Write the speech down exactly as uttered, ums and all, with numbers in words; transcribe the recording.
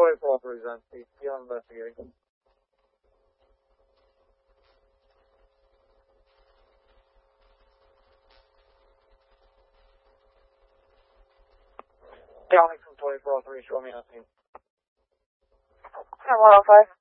twenty-four presents, still investigating. Counting from twenty-four oh three, show me nothing. one oh five.